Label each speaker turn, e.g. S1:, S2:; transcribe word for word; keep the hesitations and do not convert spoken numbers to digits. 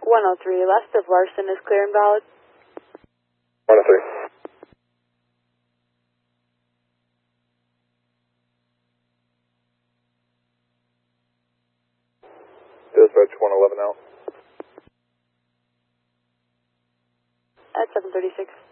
S1: one oh three, left of Larson is clear and valid.
S2: one oh three. Dispatch one eleven out.
S1: At seven thirty-six.